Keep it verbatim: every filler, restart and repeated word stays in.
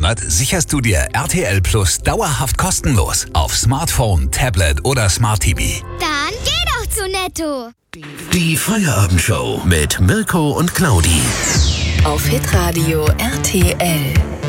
Monat sicherst du dir R T L Plus dauerhaft kostenlos auf Smartphone, Tablet oder Smart T V. Dann geh doch zu Netto. Die Feierabendshow mit Mirko und Claudi. Auf Hitradio R T L.